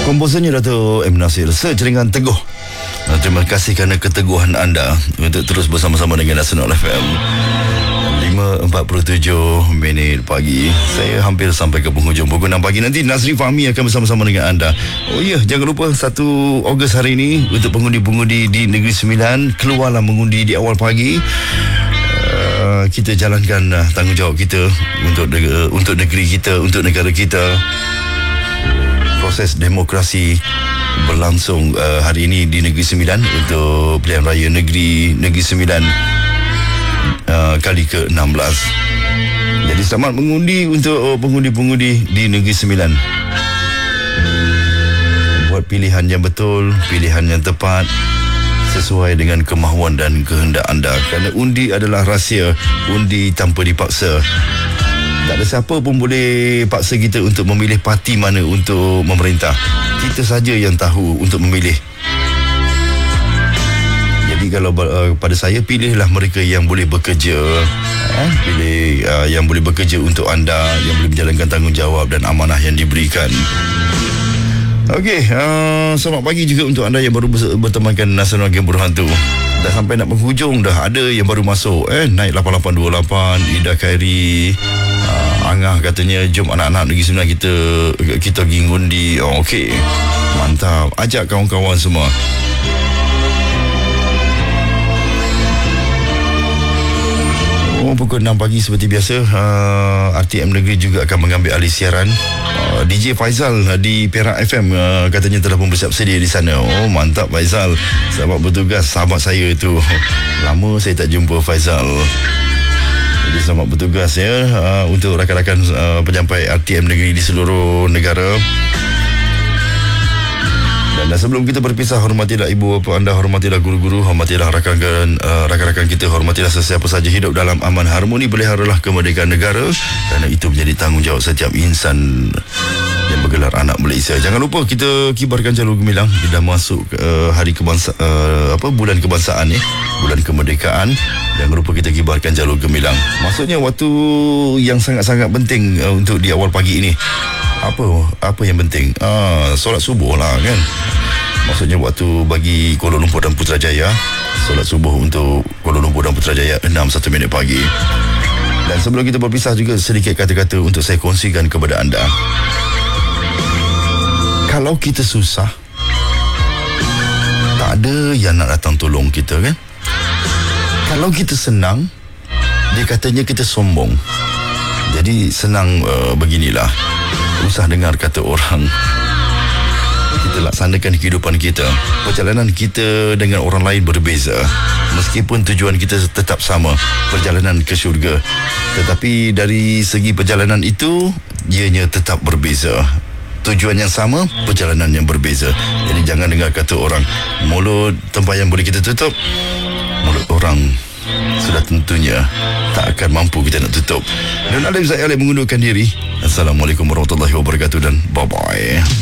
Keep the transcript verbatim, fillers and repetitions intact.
Komposernya Dato' M. Nasir sejaringan teguh. Terima kasih kerana keteguhan anda untuk terus bersama-sama dengan Nasional F M. lima empat puluh tujuh minit pagi. Saya hampir sampai ke penghujung pukul enam pagi. Nanti Nazri Fahmi akan bersama-sama dengan anda. Oh ya, jangan lupa satu Ogos hari ini untuk pengundi-pengundi di Negeri Sembilan, keluarlah mengundi di awal pagi. Uh, kita jalankan uh, tanggungjawab kita untuk uh, untuk negeri kita, untuk negara kita. Proses demokrasi berlangsung uh, hari ini di Negeri Sembilan untuk pilihan raya negeri Negeri Sembilan uh, kali ke enam belas. Jadi selamat mengundi untuk uh, pengundi-pengundi di Negeri Sembilan. Buat pilihan yang betul, pilihan yang tepat sesuai dengan kemahuan dan kehendak anda. Kerana undi adalah rahsia, undi tanpa dipaksa. Tak ada siapa pun boleh paksa kita untuk memilih parti mana untuk memerintah. Kita saja yang tahu untuk memilih. Jadi kalau uh, pada saya, pilihlah mereka yang boleh bekerja. Uh, pilih uh, yang boleh bekerja untuk anda, yang boleh menjalankan tanggungjawab dan amanah yang diberikan. Okey, uh, selamat pagi juga untuk anda yang baru bertemankan Nasional Game Berhantu. Dah sampai nak penghujung dah. Ada yang baru masuk eh naik lapan lapan dua lapan, Ida Khairi, uh, Angah katanya jom anak-anak Negeri Sembilan kita kita pergi ngundi. Oh, okey. Mantap. Ajak kawan-kawan semua. Oh, pukul enam pagi seperti biasa, uh, R T M Negeri juga akan mengambil alih siaran. uh, D J Faizal uh, di Perak F M uh, katanya telah pun bersiap sedia di sana. Oh, mantap Faizal. Selamat bertugas, sahabat saya itu. Lama saya tak jumpa Faizal. Jadi selamat bertugas ya uh, untuk rakan-rakan uh, penyampai R T M Negeri di seluruh negara. Dan sebelum kita berpisah, hormatilah ibu bapa anda, hormatilah guru-guru, hormatilah rakan-rakan uh, rakan-rakan kita, hormatilah sesiapa saja hidup dalam aman harmoni, peliharalah kemerdekaan negara kerana itu menjadi tanggungjawab setiap insan yang bergelar anak Malaysia. Jangan lupa kita kibarkan jalur gemilang. Kita dah masuk uh, hari kebangsa uh, apa bulan kebangsaan ni, bulan kemerdekaan. Jangan lupa kita kibarkan jalur gemilang. Maksudnya waktu yang sangat-sangat penting uh, untuk di awal pagi ini. Apa apa yang penting? Ah, solat subuh lah kan. Maksudnya waktu bagi Kuala Lumpur dan Putrajaya, solat subuh untuk Kuala Lumpur dan Putrajaya enam satu minit pagi. Dan sebelum kita berpisah juga, sedikit kata-kata untuk saya kongsikan kepada anda. Kalau kita susah, tak ada yang nak datang tolong kita kan. Kalau kita senang, dia katanya kita sombong. Jadi senang uh, beginilah. Usah dengar kata orang. Kita laksanakan kehidupan kita. Perjalanan kita dengan orang lain berbeza. Meskipun tujuan kita tetap sama, perjalanan ke syurga. Tetapi dari segi perjalanan itu, ianya tetap berbeza. Tujuan yang sama, perjalanan yang berbeza. Jadi jangan dengar kata orang. Mulut tempat yang boleh kita tutup, mulut orang sudah tentunya tak akan mampu kita nak tutup. Dan Alim Zaid Alim mengundurkan diri. Assalamualaikum warahmatullahi wabarakatuh dan bye-bye.